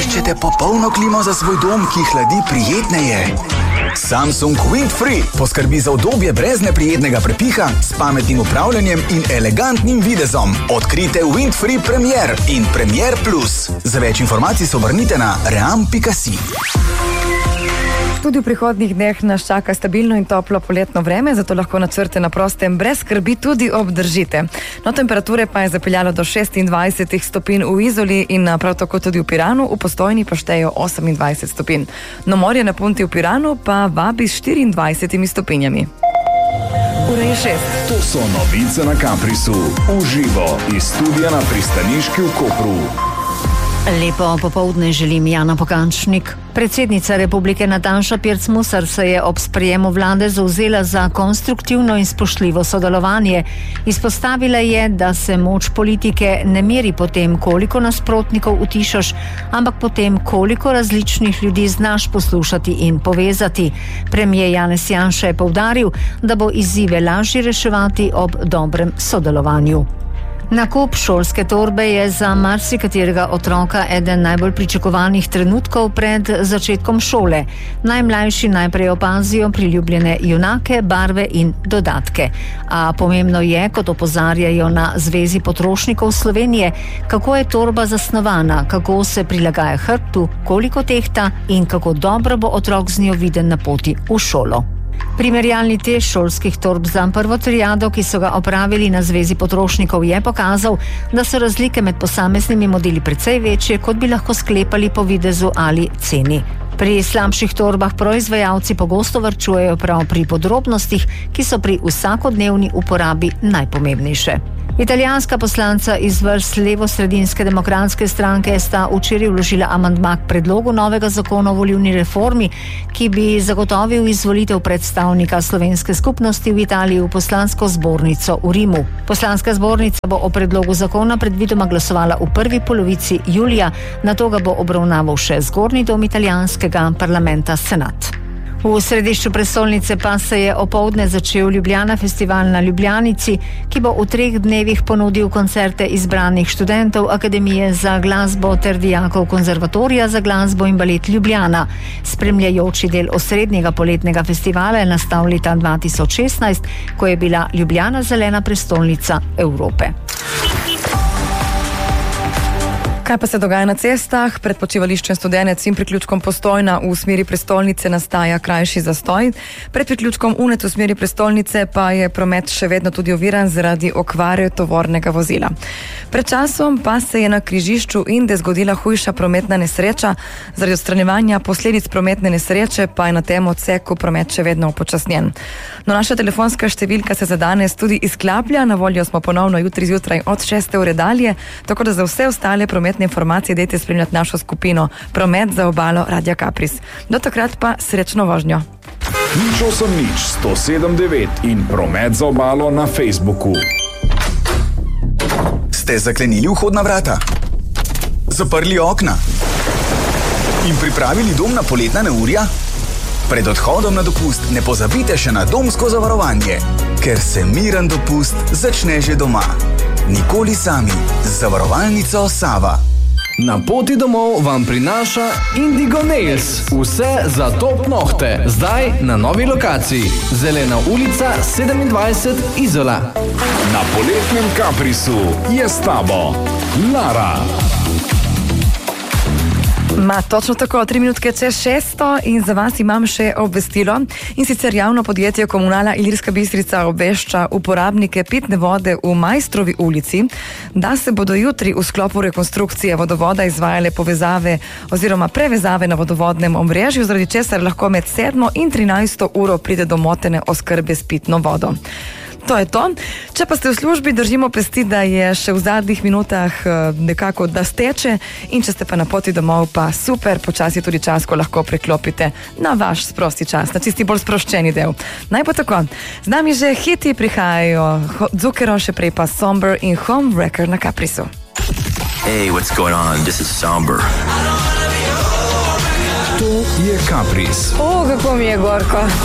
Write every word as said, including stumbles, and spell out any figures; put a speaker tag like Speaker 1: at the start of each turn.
Speaker 1: Iščete popolno klimo za svoj dom, ki hladi prijetneje? Samsung Windfree poskrbi za udobje brez neprijetnega prepiha, s pametnim upravljanjem in elegantnim videzom. Odkrite Windfree Premier in Premier Plus. Za več informacij se obrnite na ream pika si.
Speaker 2: Tudi v prihodnjih dneh nas čaka stabilno in toplo poletno vreme, zato lahko načrte na prostem brez skrbi tudi obdržite. No, temperature pa je zapeljalo do šestindvajset stopinj v Izoli in prav tako tudi v Piranu, v Postojni pa štejejo osemindvajset stopinj. No, morje na Punti v Piranu pa vabi s štiriindvajsetimi stopinjami. Ura je šest.
Speaker 3: To so novice na Caprisu. Uživo iz studia na Pristaniški v Kopru.
Speaker 4: Lepo popoldne želim, Jana Pogančnik. Predsednica Republike Nataša Pirc Musar se je ob sprejemu vlade zavzela za konstruktivno in spoštljivo sodelovanje. Izpostavila je, da se moč politike ne meri po tem, koliko nasprotnikov utišaš, ampak po tem, koliko različnih ljudi znaš poslušati in povezati. Premier Janez Janša je poudaril, da bo izzive lažje reševati ob dobrem sodelovanju. Nakup šolske torbe je za marsikaterega otroka eden najbolj pričakovanih trenutkov pred začetkom šole. Najmlajši najprej opazijo priljubljene junake, barve in dodatke. A pomembno je, kot opozarjajo na Zvezi potrošnikov Slovenije, kako je torba zasnovana, kako se prilagaja hrbtu, koliko tehta in kako dobro bo otrok z njo viden na poti v šolo. Primerjalni test šolskih torb za prvo triado, ki so ga opravili na Zvezi potrošnikov, je pokazal, da so razlike med posameznimi modeli precej večje, kot bi lahko sklepali po videzu ali ceni. Pri slabših torbah proizvajalci pogosto varčujejo prav pri podrobnostih, ki so pri vsakodnevni uporabi najpomembnejše. Italijanska poslanca iz vrst levo-sredinske demokratske stranke sta včeraj vložila amandma k predlogu novega zakona o volilni reformi, ki bi zagotovil izvolitev predstavnika slovenske skupnosti v Italiji v poslansko zbornico v Rimu. Poslanska zbornica bo o predlogu zakona predvidoma glasovala v prvi polovici julija, nato ga bo obravnaval še zgornji dom italijanskega parlamenta Senat. V središču prestolnice pa se je opoldne začel Ljubljana festival na Ljubljanici, ki bo v treh dnevih ponudil koncerte izbranih študentov Akademije za glasbo ter dijakov Konzervatorija za glasbo in balet Ljubljana. Spremljajoči del osrednjega poletnega festivala je nastal leta dva tisoč šestnajst, ko je bila Ljubljana zelena prestolnica Evrope.
Speaker 2: Kaj pa se dogaja na cestah? Pred počivališčem Studenec in priključkom Postojna v smeri prestolnice nastaja krajši zastoj. Pred priključkom Unet v smeri prestolnice pa je promet še vedno tudi oviran zaradi okvare tovornega vozila. Pred časom pa se je na križišču Inde zgodila hujša prometna nesreča. Zaradi odstranjevanja posledic prometne nesreče pa je na tem odseku promet še vedno upočasnjen. No, naša telefonska številka se za danes tudi izklaplja. Na voljo smo ponovno jutri zjutraj od šeste ure dalje, tako da za vse ostale prometne informacije dajte spremljati našo skupino Promet za obalo Radia Capris. Do takrat pa srečno vožnjo.
Speaker 3: Nič osem nič sto sedem devet in Promet za obalo na Facebooku.
Speaker 1: Ste zaklenili vhodna vrata? Zaprli okna? In pripravili dom na poletna neurja? Pred odhodom na dopust ne pozabite še na domsko zavarovanje, ker se miren dopust začne že doma. Nikoli sami z zavarovalnico Sava.
Speaker 5: Na poti domov vam prinaša Indigo Nails. Vse za top nohte. Zdaj na novi lokaciji. Zelena ulica sedemindvajset Izola.
Speaker 3: Na poletnem Caprisu je s tabo Lara.
Speaker 2: Ma, točno tako, tri minutke čez šesto in za vas imam še obvestilo. In sicer javno podjetje Komunala Ilirska Bistrica obvešča uporabnike pitne vode v Majstrovi ulici, da se bodo jutri v sklopu rekonstrukcije vodovoda izvajale povezave oziroma prevezave na vodovodnem omrežju, zaradi česar lahko med sedmo in trinajsto uro pride do motene oskrbe s pitno vodo. To je to. Če pa ste v službi, držimo pesti, da je še v zadnjih minutah nekako da steče, in če ste pa na poti domov, pa super, počasi tudi čas, ko lahko preklopite na vaš sprosti čas, na tisti bolj sproščeni del. Naj bo tako. Z nami že hiti prihajajo, Zucchero, še prej pa Somber in Homewrecker na Caprisu.
Speaker 6: Hey, what's going on? This is Somber.
Speaker 3: To je Capris.
Speaker 2: O, kako mi je gorko.